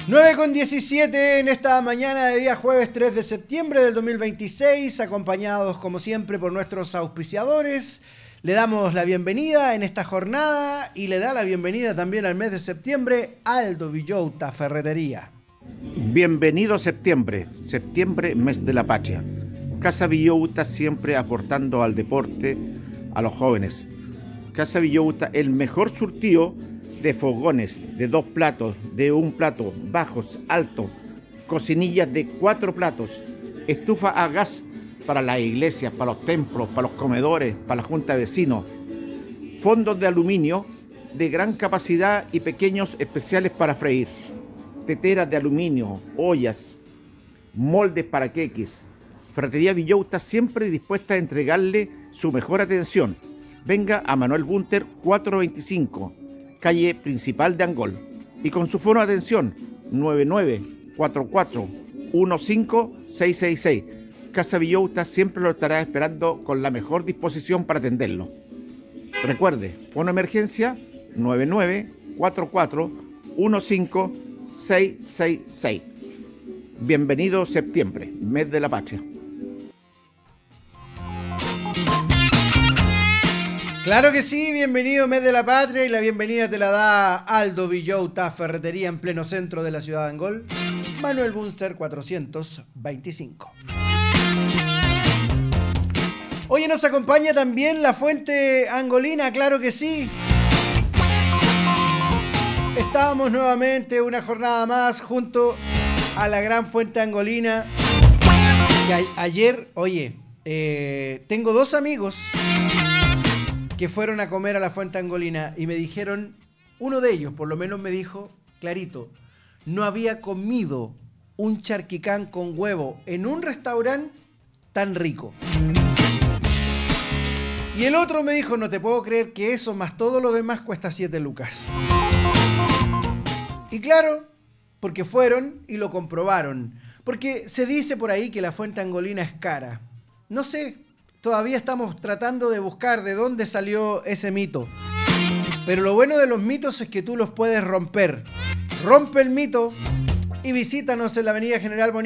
9:17 en esta mañana de día jueves 3 de septiembre del 2026, acompañados como siempre por nuestros auspiciadores. Le damos la bienvenida en esta jornada y le da la bienvenida también al mes de septiembre Aldo Villota Ferretería. Bienvenido septiembre, mes de la patria. Casa Villota siempre aportando al deporte, a los jóvenes. Casa Villota, el mejor surtido de fogones, de 2 platos, de 1 plato, bajos, altos, cocinillas de 4 platos, estufa a gas para las iglesias, para los templos, para los comedores, para la junta de vecinos, fondos de aluminio de gran capacidad y pequeños especiales para freír, teteras de aluminio, ollas, moldes para queques. Ferretería Villota siempre dispuesta a entregarle su mejor atención. Venga a Manuel Bunter 425, calle principal de Angol, y con su fono de atención 9944-15666. Casa Villota siempre lo estará esperando con la mejor disposición para atenderlo. Recuerde, fono emergencia 9944-15666. Bienvenido septiembre, mes de la patria. Claro que sí, bienvenido mes de la patria, y la bienvenida te la da Aldo Villota Ferretería en pleno centro de la ciudad de Angol, Manuel Bunster 425. Oye, nos acompaña también la Fuente Angolina, claro que sí. Estábamos nuevamente una jornada más junto a la gran Fuente Angolina. Y ayer, oye, tengo 2 amigos que fueron a comer a la Fuente Angolina y me dijeron, uno de ellos por lo menos me dijo clarito, no había comido un charquicán con huevo en un restaurante tan rico. Y el otro me dijo, no te puedo creer que eso más todo lo demás cuesta 7 lucas. Y claro, porque fueron y lo comprobaron. Porque se dice por ahí que la Fuente Angolina es cara. No sé, todavía estamos tratando de buscar de dónde salió ese mito. Pero lo bueno de los mitos es que tú los puedes romper. Rompe el mito y visítanos en la Avenida General Bonilla